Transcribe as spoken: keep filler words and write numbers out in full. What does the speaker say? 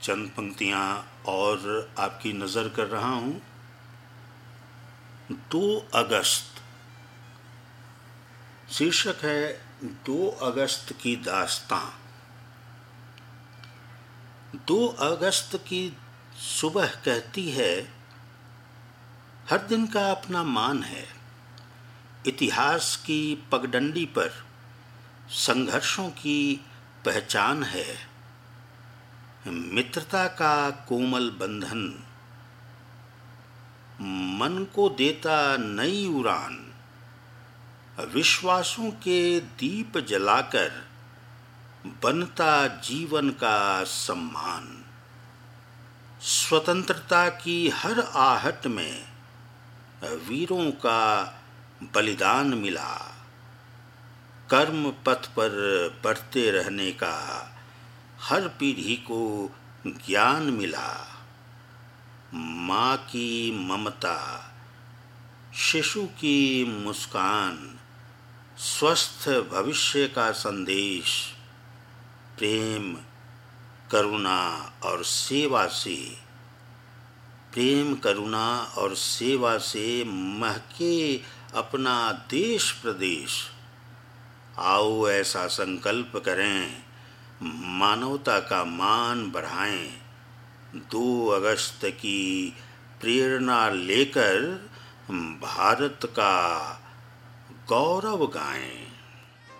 चंद पंक्तियाँ और आपकी नज़र कर रहा हूँ। दो अगस्त शीर्षक है, दो अगस्त की दास्तां। दो अगस्त की सुबह कहती है, हर दिन का अपना मान है। इतिहास की पगडंडी पर संघर्षों की पहचान है। मित्रता का कोमल बंधन मन को देता नई उड़ान। विश्वासों के दीप जलाकर बनता जीवन का सम्मान। स्वतंत्रता की हर आहट में वीरों का बलिदान मिला। कर्म पथ पर बढ़ते रहने का हर पीढ़ी को ज्ञान मिला। माँ की ममता, शिशु की मुस्कान, स्वस्थ भविष्य का संदेश। प्रेम, करुणा और सेवा से प्रेम करुणा और सेवा से महके अपना देश प्रदेश। आओ ऐसा संकल्प करें, मानवता का मान बढ़ाएं। दो अगस्त की प्रेरणा लेकर भारत का गौरव गाएं।